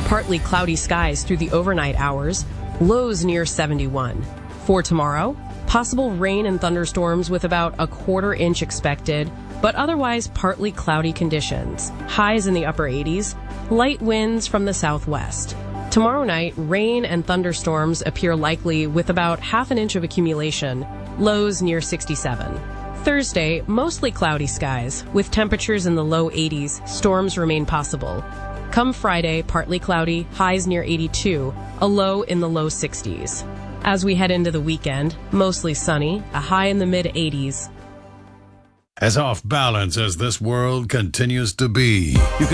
Partly cloudy skies through the overnight hours, lows near 71. For tomorrow, possible rain and thunderstorms with about a quarter inch expected, but otherwise partly cloudy conditions. Highs in the upper 80s, light winds from the southwest. Tomorrow night, rain and thunderstorms appear likely with about half an inch of accumulation, lows near 67. Thursday, mostly cloudy skies, with temperatures in the low 80s, storms remain possible. Come Friday, partly cloudy, highs near 82, a low in the low 60s. As we head into the weekend, mostly sunny, a high in the mid-80s. As off balance as this world continues to be, you can